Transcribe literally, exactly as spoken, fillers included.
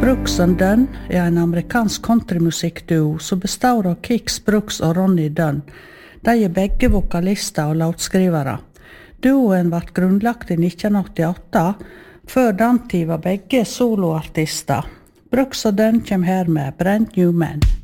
Brooks and Dunn er en amerikansk countrymusikkduo som består av Kix Brooks og Ronny Dunn. De er begge vokalister og låtskrivere. Duoen ble grunnlagt i nitten åttiåtte, før den tid var begge soloartister. Brooks og Dunn kommer her med Brand New Man.